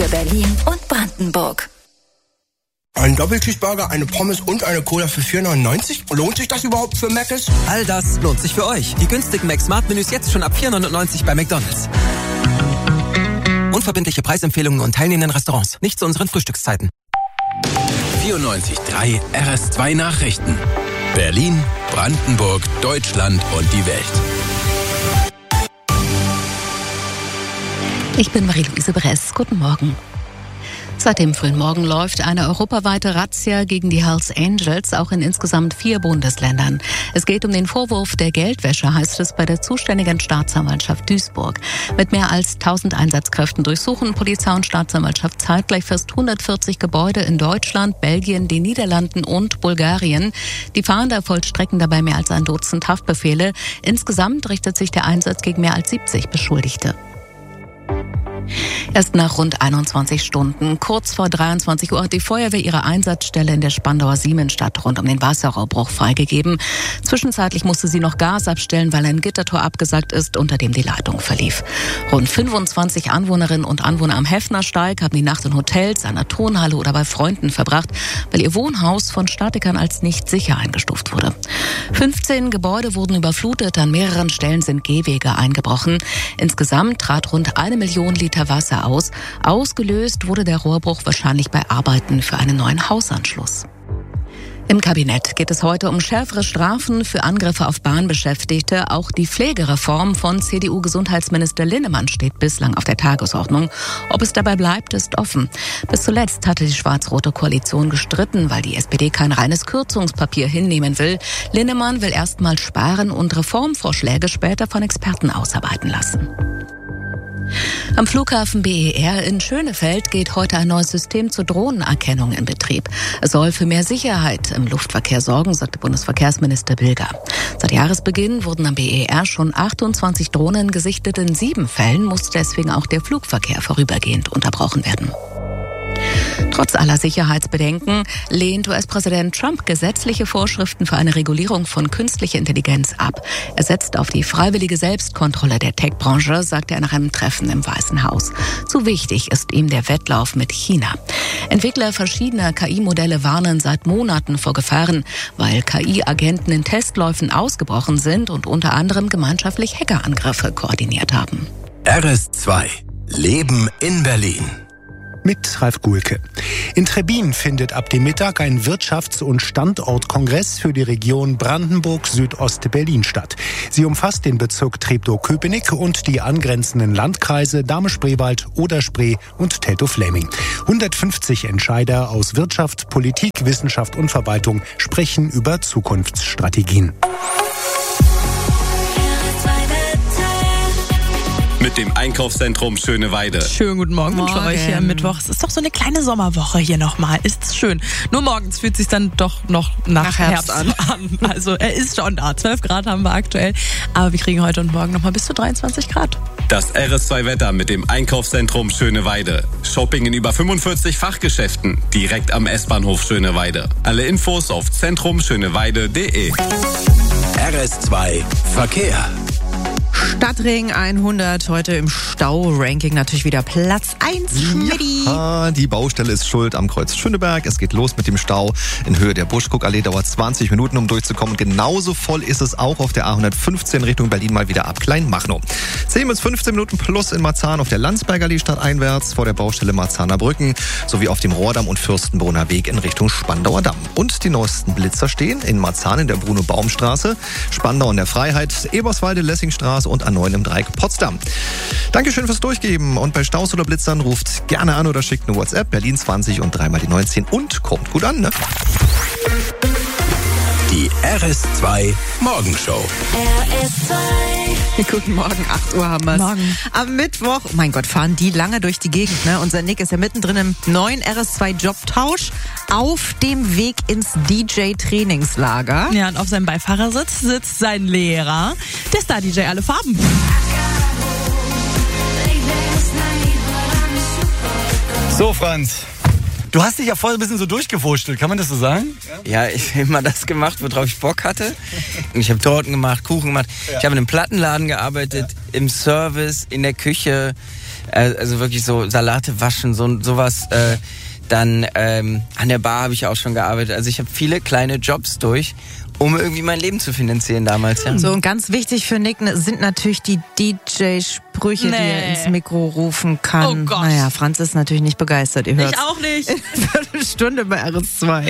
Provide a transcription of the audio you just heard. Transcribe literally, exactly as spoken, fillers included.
für Berlin und Brandenburg. Ein Doppelcheeseburger, eine Pommes und eine Cola für vier neunundneunzig? Lohnt sich das überhaupt für Mc's? All das lohnt sich für euch. Die günstigen Mac-Smart-Menüs jetzt schon ab vier neunundneunzig bei McDonald's. Unverbindliche Preisempfehlungen und teilnehmenden Restaurants. Nicht zu unseren Frühstückszeiten. vierundneunzig Komma drei R S zwei Nachrichten. Berlin, Brandenburg, Deutschland und die Welt. Ich bin Marie-Louise Bress. Guten Morgen. Seit dem frühen Morgen läuft eine europaweite Razzia gegen die Hells Angels, auch in insgesamt vier Bundesländern. Es geht um den Vorwurf der Geldwäsche, heißt es bei der zuständigen Staatsanwaltschaft Duisburg. Mit mehr als tausend Einsatzkräften durchsuchen Polizei und Staatsanwaltschaft zeitgleich fast hundertvierzig Gebäude in Deutschland, Belgien, den Niederlanden und Bulgarien. Die Fahnder vollstrecken dabei mehr als ein Dutzend Haftbefehle. Insgesamt richtet sich der Einsatz gegen mehr als siebzig Beschuldigte. Erst nach rund einundzwanzig Stunden, kurz vor dreiundzwanzig Uhr, hat die Feuerwehr ihre Einsatzstelle in der Spandauer Siemensstadt rund um den Wasserrohrbruch freigegeben. Zwischenzeitlich musste sie noch Gas abstellen, weil ein Gittertor abgesackt ist, unter dem die Leitung verlief. Rund fünfundzwanzig Anwohnerinnen und Anwohner am Heffnersteig haben die Nacht in Hotels, einer Turnhalle oder bei Freunden verbracht, weil ihr Wohnhaus von Statikern als nicht sicher eingestuft wurde. fünfzehn Gebäude wurden überflutet, an mehreren Stellen sind Gehwege eingebrochen. Insgesamt trat rund eine Million Liter Wasser aus. Ausgelöst wurde der Rohrbruch wahrscheinlich bei Arbeiten für einen neuen Hausanschluss. Im Kabinett geht es heute um schärfere Strafen für Angriffe auf Bahnbeschäftigte. Auch die Pflegereform von C D U-Gesundheitsminister Linnemann steht bislang auf der Tagesordnung. Ob es dabei bleibt, ist offen. Bis zuletzt hatte die schwarz-rote Koalition gestritten, weil die S P D kein reines Kürzungspapier hinnehmen will. Linnemann will erstmal sparen und Reformvorschläge später von Experten ausarbeiten lassen. Am Flughafen B E R in Schönefeld geht heute ein neues System zur Drohnenerkennung in Betrieb. Es soll für mehr Sicherheit im Luftverkehr sorgen, sagte Bundesverkehrsminister Bilger. Seit Jahresbeginn wurden am B E R schon achtundzwanzig Drohnen gesichtet. In sieben Fällen musste deswegen auch der Flugverkehr vorübergehend unterbrochen werden. Trotz aller Sicherheitsbedenken lehnt U S-Präsident Trump gesetzliche Vorschriften für eine Regulierung von künstlicher Intelligenz ab. Er setzt auf die freiwillige Selbstkontrolle der Tech-Branche, sagte er nach einem Treffen im Weißen Haus. Zu wichtig ist ihm der Wettlauf mit China. Entwickler verschiedener K I-Modelle warnen seit Monaten vor Gefahren, weil K I-Agenten in Testläufen ausgebrochen sind und unter anderem gemeinschaftlich Hackerangriffe koordiniert haben. R S zwei. Leben in Berlin. Mit Ralf Gulke. In Trebbin findet ab dem Mittag ein Wirtschafts- und Standortkongress für die Region Brandenburg-Südost-Berlin statt. Sie umfasst den Bezirk Treptow-Köpenick und die angrenzenden Landkreise Dahme-Spreewald, Oder-Spree und Teltow-Fläming. hundertfünfzig Entscheider aus Wirtschaft, Politik, Wissenschaft und Verwaltung sprechen über Zukunftsstrategien. Mit dem Einkaufszentrum Schöneweide. Schönen guten Morgen, Morgen. wünsche euch hier am Mittwoch. Es ist doch so eine kleine Sommerwoche hier nochmal. Ist schön. Nur morgens fühlt es sich dann doch noch nach, nach Herbst, Herbst an. an. Also er ist schon da. zwölf Grad haben wir aktuell. Aber wir kriegen heute und morgen nochmal bis zu dreiundzwanzig Grad. Das R S zwei Wetter mit dem Einkaufszentrum Schöneweide. Shopping in über fünfundvierzig Fachgeschäften. Direkt am S-Bahnhof Schöneweide. Alle Infos auf zentrum schöneweide punkt de. R S zwei Verkehr. Stadtring hundert, heute im Stau-Ranking natürlich wieder Platz eins. Schmidti. Ja, die Baustelle ist schuld am Kreuz Schöneberg. Es geht los mit dem Stau in Höhe der Buschkuckallee. Dauert zwanzig Minuten, um durchzukommen. Genauso voll ist es auch auf der A hundertfünfzehn Richtung Berlin mal wieder ab Kleinmachnow. zehn bis fünfzehn Minuten plus in Marzahn auf der Landsberger Allee stadteinwärts vor der Baustelle Marzahner Brücken sowie auf dem Rohrdamm und Fürstenbrunner Weg in Richtung Spandauer Damm. Und die neuesten Blitzer stehen in Marzahn in der Bruno-Baum-Straße, Spandau in der Freiheit, Eberswalde, Lessingstraße und A neun im Dreieck Potsdam. Dankeschön fürs Durchgeben und bei Staus oder Blitzern ruft gerne an oder schickt eine WhatsApp Berlin zwanzig und dreimal die neunzehn und kommt gut an, ne? Die R S zwei Morgenshow. R S zwei. Guten Morgen, acht Uhr haben wir es. Morgen. Am Mittwoch, oh mein Gott, fahren die lange durch die Gegend, ne? Unser Nick ist ja mittendrin im neuen R S zwei Jobtausch auf dem Weg ins D J-Trainingslager. Ja, und auf seinem Beifahrersitz sitzt sein Lehrer, der Star-D J Alle Farben. So, Franz. Du hast dich ja voll ein bisschen so durchgewurschtelt, kann man das so sagen? Ja, ich habe immer das gemacht, worauf ich Bock hatte. Ich habe Torten gemacht, Kuchen gemacht. Ja. Ich habe in einem Plattenladen gearbeitet, ja. Im Service, in der Küche. Äh, also wirklich so Salate waschen, so sowas. Äh, dann ähm, an der Bar habe ich auch schon gearbeitet. Also ich habe viele kleine Jobs durch, um irgendwie mein Leben zu finanzieren damals. Ja. So, und ganz wichtig für Nick sind natürlich die D J-Sprüche, Nee. die er ins Mikro rufen kann. Oh Gott. Naja, Franz ist natürlich nicht begeistert. Ihr hört Ich auch nicht. Viertelstunde bei R S zwei.